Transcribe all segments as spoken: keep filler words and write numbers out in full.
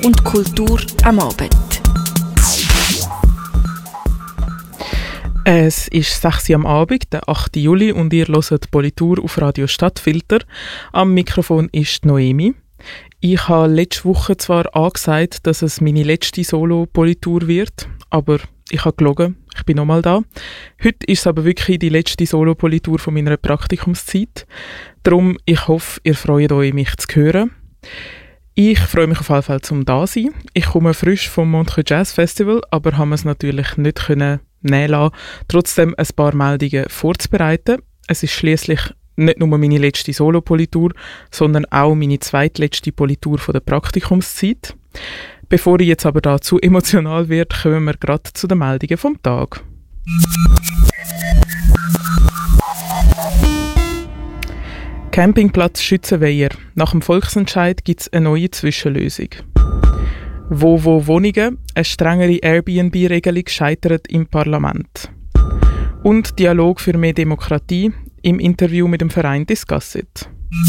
und Kultur am Abend. Es ist sechs Uhr am Abend, der achten Juli, und ihr hört Politur auf Radio Stadtfilter. Am Mikrofon ist Noemi. Ich habe letzte Woche zwar angesagt, dass es meine letzte Solo-Politur wird, aber ich habe gelogen, ich bin nochmal da. Heute ist es aber wirklich die letzte Solo-Politur von meiner Praktikumszeit. Darum, ich hoffe, ihr freut euch, mich zu hören. Ich freue mich auf jeden Fall, zum da sein. Ich komme frisch vom Montreux Jazz Festival, aber haben es natürlich nicht können nehmen lassen, trotzdem ein paar Meldungen vorzubereiten. Es ist schliesslich nicht nur meine letzte Solo-Politur, sondern auch meine zweitletzte Politur von der Praktikumszeit. Bevor ich jetzt aber da zu emotional werde, kommen wir gerade zu den Meldungen vom Tag. Campingplatz Schützenweiher. Nach dem Volksentscheid gibt es eine neue Zwischenlösung. Wo wo Wohnungen, eine strengere Airbnb-Regelung scheitert im Parlament. Und Dialog für mehr Demokratie im Interview mit dem Verein Discussit.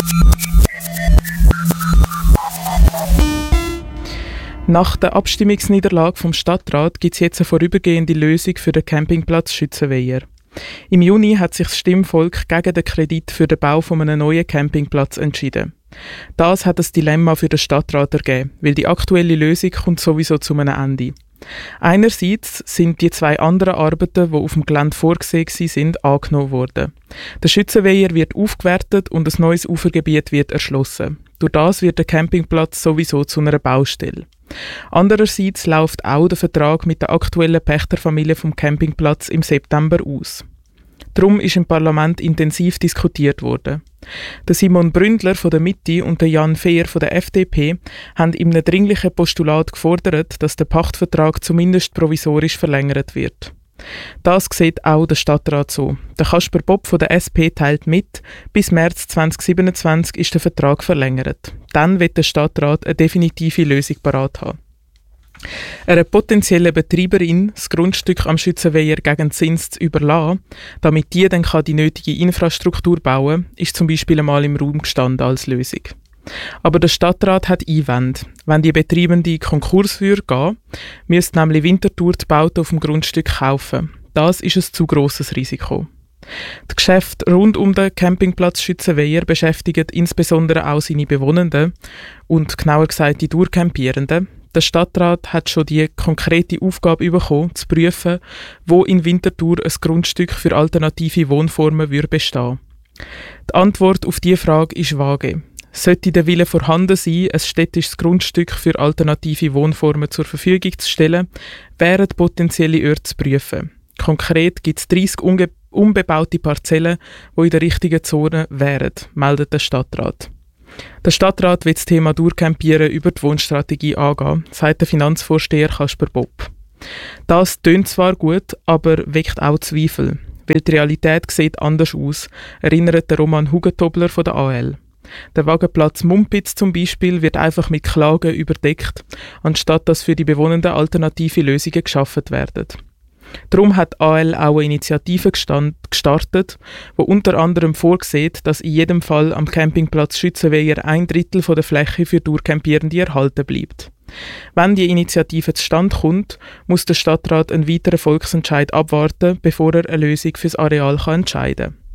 Nach der Abstimmungsniederlage vom Stadtrat gibt es jetzt eine vorübergehende Lösung für den Campingplatz Schützenweiher. Im Juni hat sich das Stimmvolk gegen den Kredit für den Bau von einem neuen Campingplatz entschieden. Das hat ein Dilemma für den Stadtrat ergeben, weil die aktuelle Lösung kommt sowieso zu einem Ende. Einerseits sind die zwei anderen Arbeiten, die auf dem Gelände vorgesehen sind, angenommen worden. Der Schützenweiher wird aufgewertet und ein neues Ufergebiet wird erschlossen. Durch das wird der Campingplatz sowieso zu einer Baustelle. Andererseits läuft auch der Vertrag mit der aktuellen Pächterfamilie vom Campingplatz im September aus. Darum ist im Parlament intensiv diskutiert worden. Der Simon Bründler von der Mitte und der Jan Fehr von der F D P haben in einem dringlichen Postulat gefordert, dass der Pachtvertrag zumindest provisorisch verlängert wird. Das sieht auch der Stadtrat so. Der Kasper Bob von der S P teilt mit, bis März zwanzig siebenundzwanzig ist der Vertrag verlängert. Dann wird der Stadtrat eine definitive Lösung parat haben. Einer potenziellen Betreiberin das Grundstück am Schützenweiher gegen Zins zu überlassen, damit die dann die nötige Infrastruktur bauen kann, ist zum Beispiel einmal im Raum gestanden als Lösung. Aber der Stadtrat hat Einwände. Wenn die Betreibende Konkurs würde gehen, müsste nämlich Winterthur die Bauten auf dem Grundstück kaufen. Das ist ein zu grosses Risiko. Das Geschäft rund um den Campingplatz Schützenweiher beschäftigt insbesondere auch seine Bewohnenden und genauer gesagt die Durchcampierenden. Der Stadtrat hat schon die konkrete Aufgabe bekommen, zu prüfen, wo in Winterthur ein Grundstück für alternative Wohnformen würde bestehen. Die Antwort auf diese Frage ist vage. Sollte der Wille vorhanden sein, ein städtisches Grundstück für alternative Wohnformen zur Verfügung zu stellen, wären potenzielle Orte zu prüfen. Konkret gibt es dreissig unge- unbebaute Parzellen, die in der richtigen Zone wären, meldet der Stadtrat. Der Stadtrat will das Thema Durchcampieren über die Wohnstrategie angehen, sagt der Finanzvorsteher Kasper Bob. Das tönt zwar gut, aber weckt auch Zweifel, weil die Realität sieht anders aus, erinnert der Roman Hugentobler von der A L. Der Wagenplatz Mumpitz zum Beispiel wird einfach mit Klagen überdeckt, anstatt dass für die Bewohnenden alternative Lösungen geschaffen werden. Darum hat A L auch eine Initiative gestartet, die unter anderem vorsieht, dass in jedem Fall am Campingplatz Schützenweiher ein Drittel von der Fläche für Durchcampierende erhalten bleibt. Wenn die Initiative zustande kommt, muss der Stadtrat einen weiteren Volksentscheid abwarten, bevor er eine Lösung für das Areal kann entscheiden kann.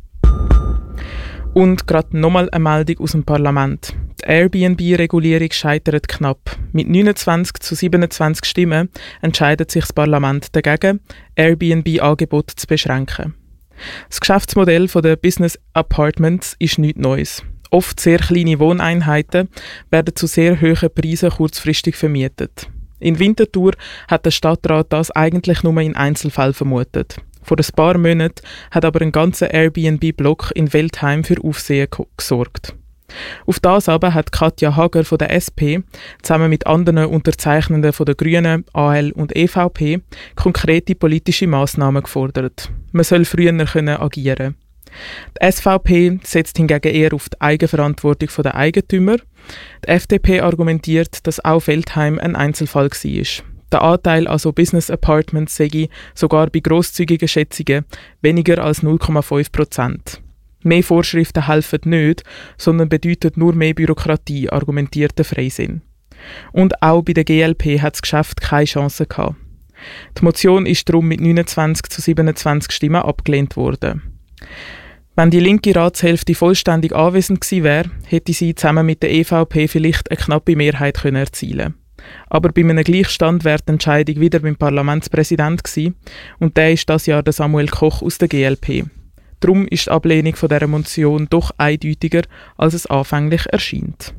Und gerade nochmal eine Meldung aus dem Parlament. Die Airbnb-Regulierung scheitert knapp. Mit neunundzwanzig zu siebenundzwanzig Stimmen entscheidet sich das Parlament dagegen, Airbnb-Angebote zu beschränken. Das Geschäftsmodell der Business Apartments ist nichts Neues. Oft sehr kleine Wohneinheiten werden zu sehr hohen Preisen kurzfristig vermietet. In Winterthur hat der Stadtrat das eigentlich nur in Einzelfällen vermutet. Vor ein paar Monaten hat aber ein ganzer Airbnb-Block in Weltheim für Aufsehen gesorgt. Auf das aber hat Katja Hager von der S P zusammen mit anderen Unterzeichnenden von der Grünen, A L und E V P konkrete politische Massnahmen gefordert. Man soll früher können agieren. Die S V P setzt hingegen eher auf die Eigenverantwortung der Eigentümer. Die F D P argumentiert, dass auch Weltheim ein Einzelfall war. Der Anteil also Business Apartments sei sogar bei grosszügigen Schätzungen weniger als null Komma fünf Prozent. Mehr Vorschriften helfen nicht, sondern bedeuten nur mehr Bürokratie, argumentiert der Freisinn. Und auch bei der G L P hat das Geschäft keine Chance gehabt. Die Motion ist darum mit neunundzwanzig zu siebenundzwanzig Stimmen abgelehnt worden. Wenn die linke Ratshälfte vollständig anwesend gewesen wäre, hätte sie zusammen mit der E V P vielleicht eine knappe Mehrheit können erzielen. Aber bei einem Gleichstand wäre die Entscheidung wieder beim Parlamentspräsident gewesen, und der ist das Jahr der Samuel Koch aus der G L P. Darum ist die Ablehnung von dieser Motion doch eindeutiger, als es anfänglich erscheint.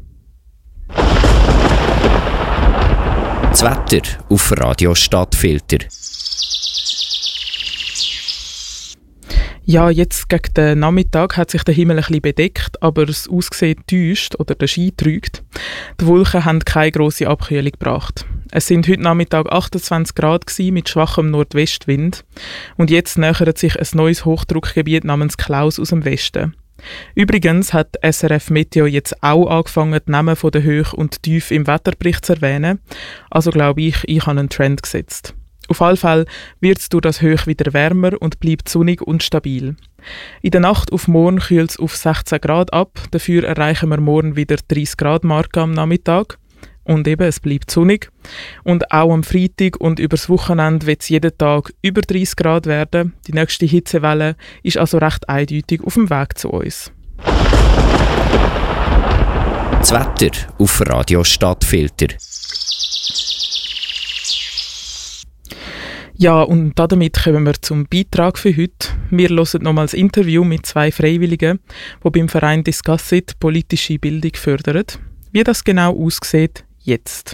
Das Wetter auf Radio Stadtfilter. Ja, jetzt gegen den Nachmittag hat sich der Himmel ein bisschen bedeckt, aber das Aussehen täuscht oder der Schein trügt. Die Wolken haben keine grosse Abkühlung gebracht. Es sind heute Nachmittag achtundzwanzig Grad gewesen, mit schwachem Nordwestwind. Und jetzt nähert sich ein neues Hochdruckgebiet namens Klaus aus dem Westen. Übrigens hat S R F Meteo jetzt auch angefangen, die Namen von der Höhe und Tiefe im Wetterbericht zu erwähnen. Also glaube ich, ich habe einen Trend gesetzt. Auf alle Fälle wird es durch das Hoch wieder wärmer und bleibt sonnig und stabil. In der Nacht auf morgen kühlt es auf sechzehn Grad ab, dafür erreichen wir morgen wieder dreißig Grad Marke am Nachmittag. Und eben, es bleibt sonnig. Und auch am Freitag und übers Wochenende wird es jeden Tag über dreißig Grad werden. Die nächste Hitzewelle ist also recht eindeutig auf dem Weg zu uns. Das Wetter auf Radio Stadtfilter. Ja, und damit kommen wir zum Beitrag für heute. Wir hören nochmals ein Interview mit zwei Freiwilligen, die beim Verein Discassit politische Bildung fördern. Wie das genau aussieht, jetzt.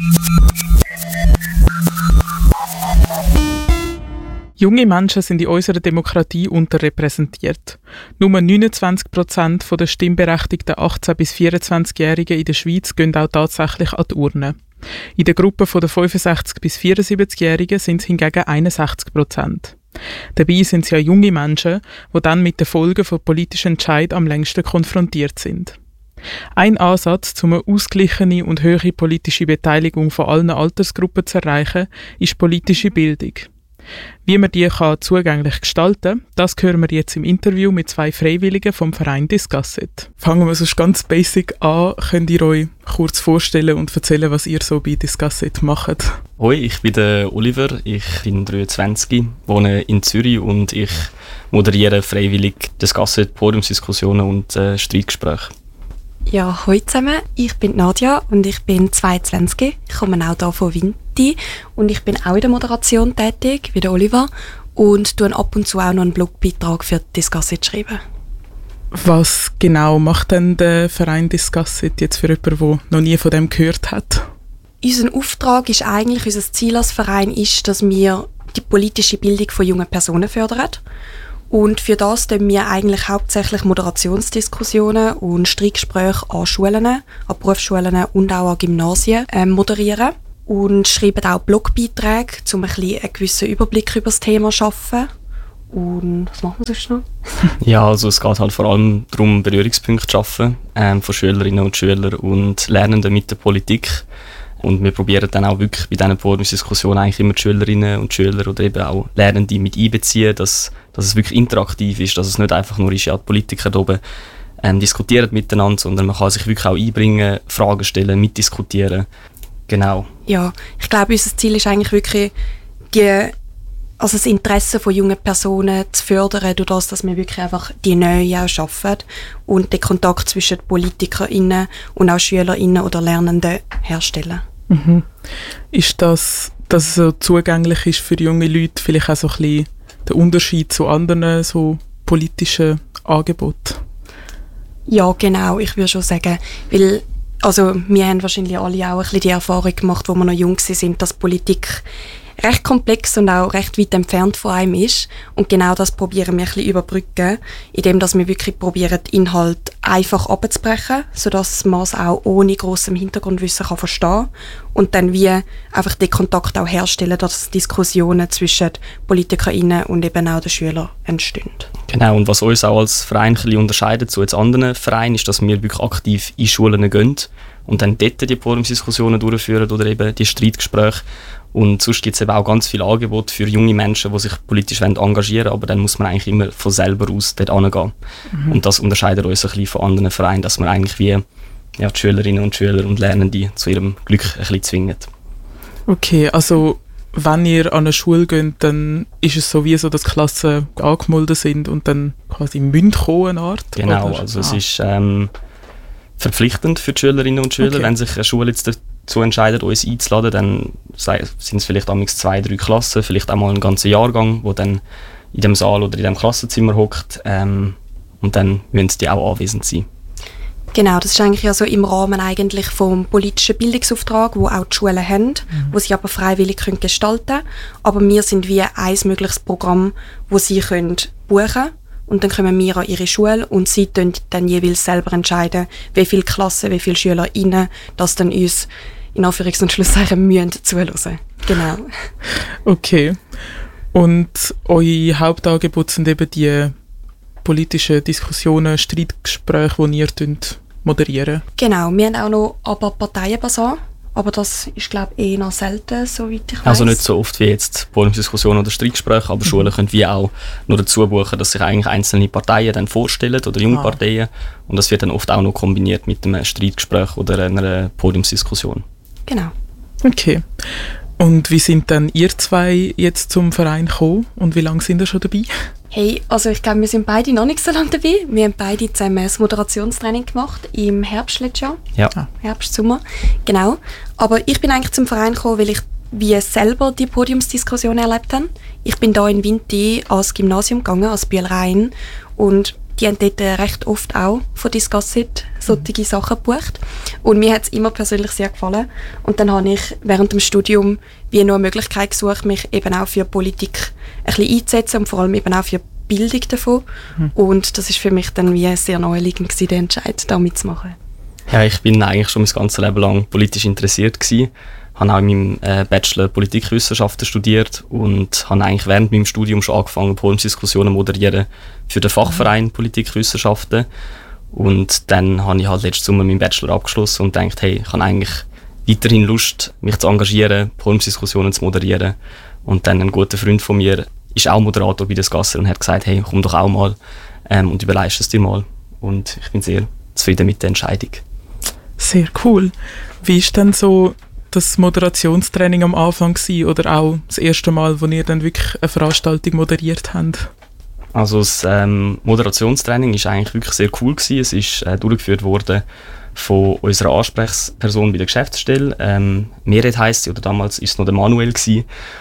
Junge Menschen sind in unserer Demokratie unterrepräsentiert. Nur neunundzwanzig Prozent der stimmberechtigten achtzehn- bis vierundzwanzigjährigen in der Schweiz gehen auch tatsächlich an die Urne. In der Gruppe der fünfundsechzig- bis vierundsiebzigjährigen sind es hingegen einundsechzig Prozent. Dabei sind es ja junge Menschen, die dann mit den Folgen von politischen Entscheidungen am längsten konfrontiert sind. Ein Ansatz, um eine ausgeglichene und hohe politische Beteiligung von allen Altersgruppen zu erreichen, ist politische Bildung. Wie man die kann zugänglich gestalten kann, das hören wir jetzt im Interview mit zwei Freiwilligen vom Verein Discassit. Fangen wir sonst ganz basic an. Könnt ihr euch kurz vorstellen und erzählen, was ihr so bei Discassit macht? Hoi, ich bin der Oliver, ich bin dreiundzwanzig, wohne in Zürich und ich moderiere freiwillig Discassit, Podiumsdiskussionen und äh, Streitgespräche. Ja, hallo zusammen, ich bin Nadja und ich bin zweiundzwanzig. Ich komme auch hier von Vinti und ich bin auch in der Moderation tätig, wie der Oliver, und tue ab und zu auch noch einen Blogbeitrag für Discassit schreiben. Was genau macht denn der Verein Discassit jetzt für jemanden, der noch nie von dem gehört hat? Unser Auftrag ist eigentlich, unser Ziel als Verein ist, dass wir die politische Bildung von jungen Personen fördern. Und für das tun wir eigentlich hauptsächlich Moderationsdiskussionen und Streitgespräche an Schulen, an Berufsschulen und auch an Gymnasien äh, moderieren. Und schreiben auch Blogbeiträge, um ein bisschen einen gewissen Überblick über das Thema zu schaffen. Und was machen wir sonst noch? Ja, also es geht halt vor allem darum, Berührungspunkte zu schaffen ähm, von Schülerinnen und Schülern und Lernenden mit der Politik. Und wir probieren dann auch wirklich bei diesen Podiumsdiskussionen eigentlich immer die Schülerinnen und Schüler oder eben auch Lernende mit einbeziehen, dass, dass es wirklich interaktiv ist, dass es nicht einfach nur ist, ja, die Politiker da oben ähm, diskutieren miteinander, sondern man kann sich wirklich auch einbringen, Fragen stellen, mitdiskutieren. Genau. Ja, ich glaube, unser Ziel ist eigentlich wirklich, die, also das Interesse von jungen Personen zu fördern, durch das, dass wir wirklich einfach die Nähe auch schaffen und den Kontakt zwischen PolitikerInnen und auch SchülerInnen oder Lernenden herstellen. Mhm. Ist das, dass es so zugänglich ist für junge Leute, vielleicht auch so ein bisschen der Unterschied zu anderen so politischen Angeboten? Ja, genau, ich würde schon sagen, weil also wir haben wahrscheinlich alle auch ein bisschen die Erfahrung gemacht, wo wir noch jung waren, dass Politik recht komplex und auch recht weit entfernt von einem ist. Und genau das probieren wir ein bisschen überbrücken, indem dass wir wirklich probieren, den Inhalt einfach abzubrechen, sodass man es auch ohne grossem Hintergrundwissen kann verstehen und dann wie einfach den Kontakt auch herstellen, dass Diskussionen zwischen PolitikerInnen und eben auch den Schülern entstehen. Genau, und was uns auch als Verein ein bisschen unterscheidet zu jetzt anderen Vereinen, ist, dass wir wirklich aktiv in Schulen gehen und dann dort die Podiumsdiskussionen durchführen oder eben die Streitgespräche. Und sonst gibt es eben auch ganz viele Angebote für junge Menschen, die sich politisch engagieren wollen, aber dann muss man eigentlich immer von selber aus dort hingehen. Mhm. Und das unterscheidet uns ein bisschen von anderen Vereinen, dass wir eigentlich wie ja, die Schülerinnen und Schüler und Lernende zu ihrem Glück ein bisschen zwingen. Okay, also wenn ihr an eine Schule geht, dann ist es so wie so, dass die Klassen angemeldet sind und dann quasi müssen kommen, eine Art? Genau, oder? also ah. es ist ähm, verpflichtend für die Schülerinnen und Schüler. Okay. Wenn sich eine Schule jetzt dazu entscheidet, uns einzuladen, dann sind es vielleicht amigs zwei, drei Klassen, vielleicht auch mal einen ganzen Jahrgang, wo dann in dem Saal oder in dem Klassenzimmer hockt, ähm, und dann müssen die auch anwesend sein. Genau, das ist eigentlich ja so im Rahmen eigentlich vom politischen Bildungsauftrag, wo auch die Schulen haben, mhm. wo sie aber freiwillig können gestalten können. Aber wir sind wie ein mögliches Programm, wo sie können buchen können. Und dann kommen wir an ihre Schule und sie können dann jeweils selber entscheiden, wie viele Klassen, wie viele SchülerInnen, das dann uns in Anführungs- und Schlusszeichen müssen zuhören. Genau. Okay. Und eure Hauptangebote sind eben die politischen Diskussionen, Streitgespräche, die ihr moderieren. Genau, wir haben auch noch aber Parteienbasar, aber das ist, glaube ich, eh noch selten, soweit ich weiss. Also nicht so oft wie jetzt Podiumsdiskussionen oder Streitgespräche, aber mhm. Schulen können wie auch nur dazu buchen, dass sich eigentlich einzelne Parteien dann vorstellen oder junge ah. Parteien, und das wird dann oft auch noch kombiniert mit einem Streitgespräch oder einer Podiumsdiskussion. Genau. Okay. Und wie sind dann ihr zwei jetzt zum Verein gekommen und wie lange sind ihr schon dabei? Hey, also ich glaube, wir sind beide noch nicht so lange dabei. Wir haben beide zusammen das Moderationstraining gemacht im Herbst letztes Jahr. Ja. Herbst, Sommer, genau. Aber ich bin eigentlich zum Verein gekommen, weil ich wie selber die Podiumsdiskussion erlebt habe. Ich bin da in Winti ans Gymnasium gegangen, als Biel-Rhein, und die haben dort recht oft auch von Discussit solche mhm. Sachen gebucht. Und mir hat es immer persönlich sehr gefallen. Und dann habe ich während dem Studium wie noch eine Möglichkeit gesucht, mich eben auch für Politik ein bisschen einzusetzen und vor allem eben auch für die Bildung davon. Mhm. Und das ist für mich dann wie sehr naheliegend gewesen, der Entscheid, da mitzumachen. Ja, ich bin eigentlich schon mein ganzes Leben lang politisch interessiert gewesen. Ich habe auch in meinem äh, Bachelor Politikwissenschaften studiert und habe eigentlich während meinem Studium schon angefangen, Podiumsdiskussionen zu moderieren für den Fachverein Politikwissenschaften. Und dann habe ich halt letzten Sommer meinen Bachelor abgeschlossen und gedacht, hey, ich habe eigentlich weiterhin Lust, mich zu engagieren, Podiumsdiskussionen zu moderieren. Und dann ein guter Freund von mir ist auch Moderator bei der Gasser und hat gesagt, hey, komm doch auch mal ähm, und überleist es dir mal. Und ich bin sehr zufrieden mit der Entscheidung. Sehr cool. Wie ist denn so das Moderationstraining am Anfang gewesen, oder auch das erste Mal, wo ihr dann wirklich eine Veranstaltung moderiert habt? Also das ähm, Moderationstraining ist eigentlich wirklich sehr cool gewesen. Es ist äh, durchgeführt worden von unserer Ansprechperson bei der Geschäftsstelle. Ähm, Meret heisst sie, oder damals war es noch der Manuel gewesen.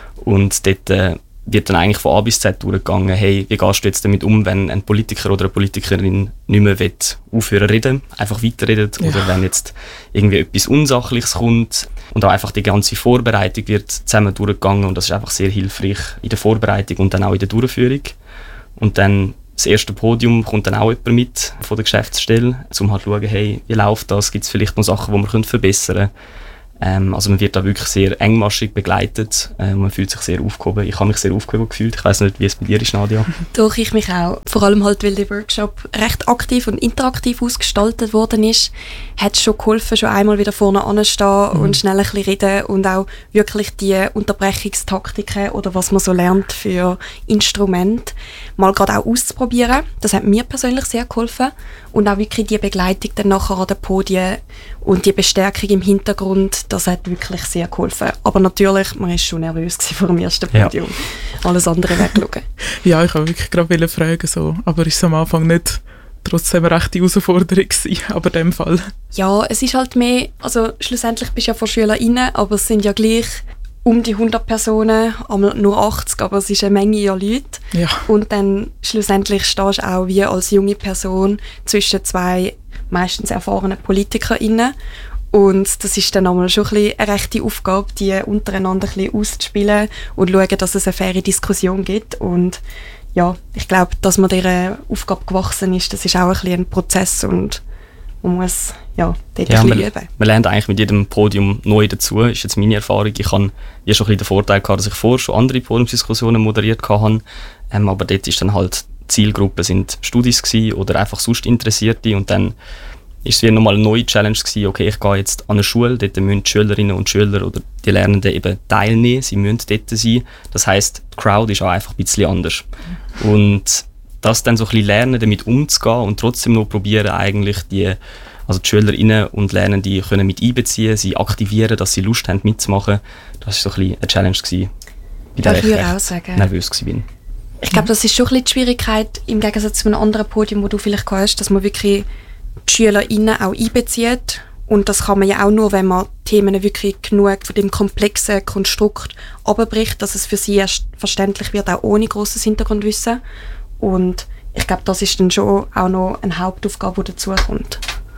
Und dort äh, wird dann eigentlich von A bis Z durchgegangen, hey, wie gehst du jetzt damit um, wenn ein Politiker oder eine Politikerin nicht mehr will aufhören reden, einfach weiterredet, ja. Oder wenn jetzt irgendwie etwas Unsachliches kommt. Und auch einfach die ganze Vorbereitung wird zusammen durchgegangen und das ist einfach sehr hilfreich in der Vorbereitung und dann auch in der Durchführung. Und dann das erste Podium kommt dann auch jemand mit von der Geschäftsstelle, um halt zu schauen, hey, wie läuft das, gibt es vielleicht noch Sachen, die man verbessern können. Ähm, also man wird da wirklich sehr engmaschig begleitet, äh, man fühlt sich sehr aufgehoben. Ich habe mich sehr aufgehoben gefühlt. Ich weiss nicht, wie es bei dir ist, Nadia. Doch, ich mich auch. Vor allem halt, weil der Workshop recht aktiv und interaktiv ausgestaltet worden ist, hat es schon geholfen, schon einmal wieder vorne anzustehen mhm. und schnell ein bisschen reden und auch wirklich die Unterbrechungstaktiken oder was man so lernt für Instrumente mal gerade auch auszuprobieren. Das hat mir persönlich sehr geholfen und auch wirklich die Begleitung dann nachher an den Podien und die Bestärkung im Hintergrund, das hat wirklich sehr geholfen. Aber natürlich, man war schon nervös vor dem ersten Podium. Ja. Alles andere wegschauen. Ja, ich wollte wirklich gerade fragen, so. Aber ist es am Anfang nicht trotzdem eine rechte Herausforderung gewesen, aber in dem Fall? Ja, es ist halt mehr, also schlussendlich bist du ja von SchülerInnen, aber es sind ja gleich um die hundert Personen, einmal nur achtzig, aber es ist eine Menge an Leuten. Ja. Und dann schlussendlich stehst du auch wie als junge Person zwischen zwei meistens erfahrenen PolitikerInnen. Und das ist dann einmal schon ein bisschen eine rechte Aufgabe, die untereinander ein bisschen auszuspielen und schauen, dass es eine faire Diskussion gibt. Und ja, ich glaube, dass man dieser Aufgabe gewachsen ist, das ist auch ein bisschen ein Prozess und man muss ja, dort ja, ein bisschen üben. Man lernt eigentlich mit jedem Podium neu dazu, ist jetzt meine Erfahrung. Ich hatte ja schon ein bisschen den Vorteil gehabt, dass ich vorher schon andere Podiumsdiskussionen moderiert hatte, ähm, aber dort ist dann halt, die Zielgruppe sind Studis gewesen oder einfach sonst Interessierte und dann ist es wieder nochmal eine neue Challenge gewesen, okay, ich gehe jetzt an eine Schule, dort müssen die Schülerinnen und Schüler oder die Lernenden eben teilnehmen, sie müssen dort sein. Das heisst, die Crowd ist auch einfach ein bisschen anders. Und das dann so ein bisschen lernen, damit umzugehen und trotzdem noch probieren, eigentlich die Also die Schülerinnen und Lernende können mit einbeziehen, sie aktivieren, dass sie Lust haben mitzumachen. Das war so ein bisschen eine Challenge gewesen, bei der ich recht auch sagen. nervös war. Ich glaube, das ist schon ein bisschen die Schwierigkeit im Gegensatz zu einem anderen Podium, wo du vielleicht hast, dass man wirklich die SchülerInnen auch einbezieht. Und das kann man ja auch nur, wenn man Themen wirklich genug von dem komplexen Konstrukt abbricht, dass es für sie erst verständlich wird, auch ohne grosses Hintergrundwissen. Und ich glaube, das ist dann schon auch noch eine Hauptaufgabe, die dazukommt.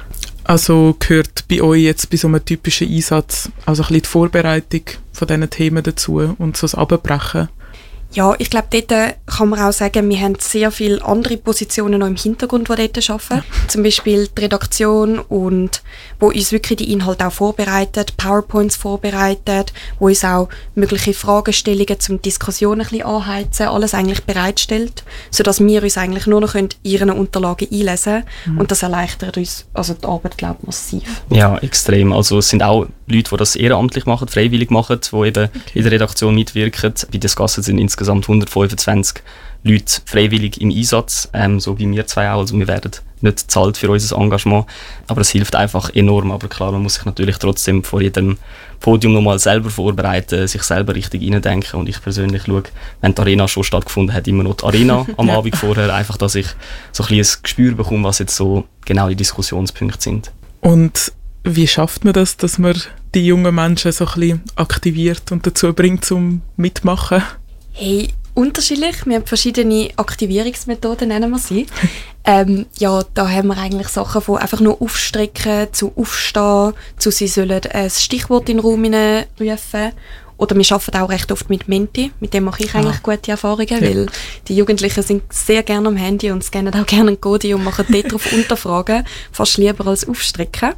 Also gehört bei euch jetzt bei so einem typischen Einsatz also ein bisschen die Vorbereitung von diesen Themen dazu und so das Abbrechen? Ja, ich glaube, dort kann man auch sagen, wir haben sehr viele andere Positionen noch im Hintergrund, die dort arbeiten. Ja. Zum Beispiel die Redaktion, und wo uns wirklich die Inhalte auch vorbereitet, PowerPoints vorbereitet, wo uns auch mögliche Fragestellungen zum Diskussion ein bisschen anheizen, alles eigentlich bereitstellt, sodass wir uns eigentlich nur noch in ihren Unterlagen einlesen können. Mhm. Und das erleichtert uns also die Arbeit, glaube ich, massiv. Ja, extrem. Also es sind auch Leute, die das ehrenamtlich machen, freiwillig machen, die eben okay. in der Redaktion mitwirken. Bei der Gasse sind insgesamt hundertfünfundzwanzig Leute freiwillig im Einsatz, ähm, so wie wir zwei auch. Also wir werden nicht bezahlt für unser Engagement, aber es hilft einfach enorm. Aber klar, man muss sich natürlich trotzdem vor jedem Podium nochmal selber vorbereiten, sich selber richtig reindenken. Und ich persönlich schaue, wenn die Arena schon stattgefunden hat, immer noch die Arena am ja. Abend vorher, einfach, dass ich so ein bisschen ein Gespür bekomme, was jetzt so genau die Diskussionspunkte sind. Und wie schafft man das, dass man die jungen Menschen so ein bisschen aktiviert und dazu bringt, zum Mitmachen? Hey, unterschiedlich. Wir haben verschiedene Aktivierungsmethoden, nennen wir sie. ähm, ja, da haben wir eigentlich Sachen von einfach nur aufstrecken, zu aufstehen, zu sie sollen ein Stichwort in den Raum rufen. Oder wir arbeiten auch recht oft mit Menti, mit dem mache ich eigentlich ah. gute Erfahrungen, ja. weil die Jugendlichen sind sehr gerne am Handy und scannen auch gerne einen Code und machen dort drauf Unterfragen, fast lieber als aufstrecken.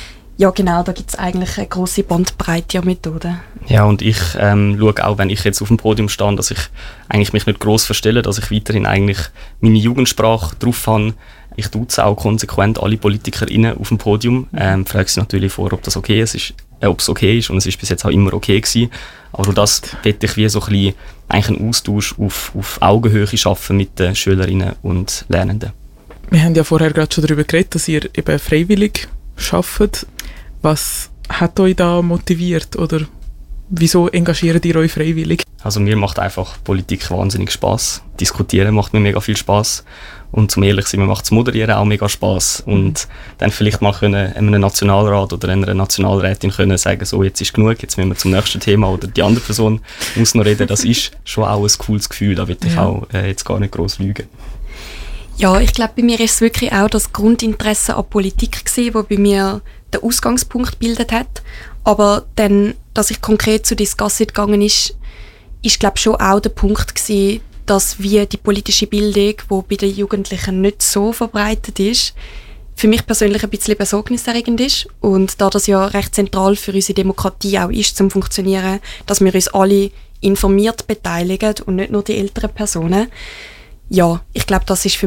Ja genau, da gibt es eigentlich eine grosse Bandbreite an Methoden. Ja, und ich ähm, schaue auch, wenn ich jetzt auf dem Podium stehe, dass ich eigentlich mich nicht gross verstelle, dass ich weiterhin eigentlich meine Jugendsprache drauf habe. Ich duze auch konsequent alle PolitikerInnen auf dem Podium. Ähm, frage sie natürlich vor, ob das okay ist, äh, ob es okay ist, und es ist bis jetzt auch immer okay gewesen. Aber durch das möchte ich wie so ein bisschen eigentlich einen Austausch auf, auf Augenhöhe schaffen mit den Schülerinnen und Lernenden. Wir haben ja vorher gerade schon darüber geredet, dass ihr eben freiwillig arbeitet. Was hat euch da motiviert oder wieso engagiert ihr euch freiwillig? Also mir macht einfach Politik wahnsinnig Spass. Diskutieren macht mir mega viel Spass. Und zum ehrlich sein, mir macht das Moderieren auch mega Spass. Und dann vielleicht mal können einem Nationalrat oder einer Nationalrätin können sagen, so jetzt ist genug, jetzt müssen wir zum nächsten Thema oder die andere Person muss noch reden. Das ist schon auch ein cooles Gefühl, da will ich ja. auch äh, jetzt gar nicht gross lügen. Ja, ich glaube, bei mir ist es wirklich auch das Grundinteresse an Politik gewesen, das bei mir den Ausgangspunkt gebildet hat. Aber dann, dass ich konkret zu Discassit gegangen ist, ist glaube schon auch der Punkt gewesen, dass wie die politische Bildung, die bei den Jugendlichen nicht so verbreitet ist, für mich persönlich ein bisschen besorgniserregend ist. Und da das ja recht zentral für unsere Demokratie auch ist, zum Funktionieren, dass wir uns alle informiert beteiligen und nicht nur die älteren Personen. Ja, ich glaube, das ist für